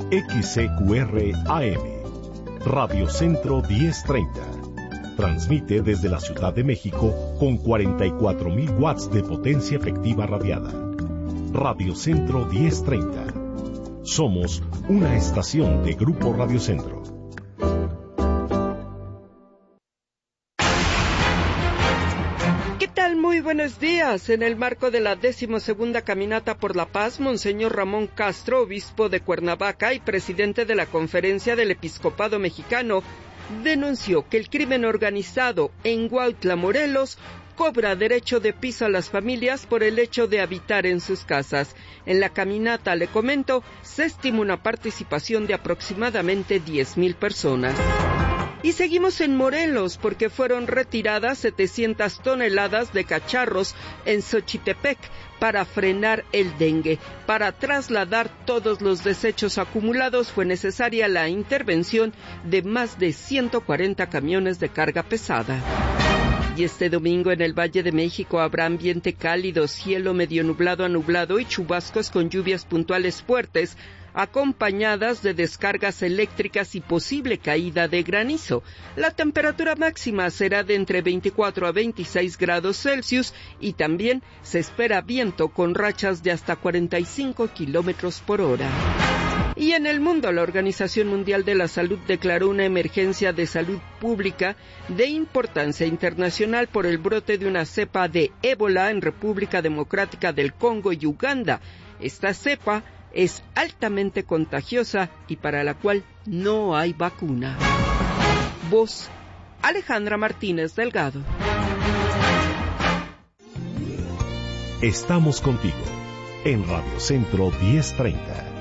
XCQR AM, Radio Centro 1030. Transmite desde la Ciudad de México con 44.000 watts de potencia efectiva radiada. Radio Centro 1030. Somos una estación de Grupo Radio Centro. Muy buenos días. En el marco de la 12ª Caminata por la Paz, Monseñor Ramón Castro, obispo de Cuernavaca y presidente de la Conferencia del Episcopado Mexicano, denunció que el crimen organizado en Huautla, Morelos, cobra derecho de piso a las familias por el hecho de habitar en sus casas. En la caminata, le comento, se estima una participación de aproximadamente 10,000 personas. Y seguimos en Morelos porque fueron retiradas 700 toneladas de cacharros en Xochitepec para frenar el dengue. Para trasladar todos los desechos acumulados fue necesaria la intervención de más de 140 camiones de carga pesada. Y este domingo en el Valle de México habrá ambiente cálido, cielo medio nublado a nublado y chubascos con lluvias puntuales fuertes, acompañadas de descargas eléctricas y posible caída de granizo. La temperatura máxima será de entre 24 a 26 grados Celsius y también se espera viento con rachas de hasta 45 kilómetros por hora. Y en el mundo, la Organización Mundial de la Salud declaró una emergencia de salud pública de importancia internacional por el brote de una cepa de ébola en República Democrática del Congo y Uganda. Esta cepa es altamente contagiosa y para la cual no hay vacuna. Voz, Alejandra Martínez Delgado. Estamos contigo en Radio Centro 1030.